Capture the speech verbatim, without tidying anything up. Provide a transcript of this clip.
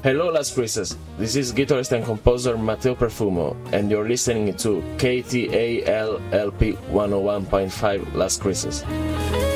Hello Las Cruces, this is guitarist and composer Matteo Perfumo, and you're listening to K T A L L P one oh one point five Las Cruces.